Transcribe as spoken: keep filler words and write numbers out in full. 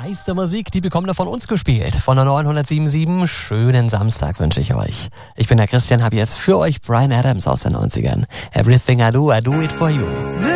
Meiste Musik, die bekommt ihr von uns gespielt. Von der neunhundertsieben Komma sieben. Schönen Samstag wünsche ich euch. Ich bin der Christian, habe jetzt für euch Bryan Adams aus den neunzigern. Everything I do, I do it for you.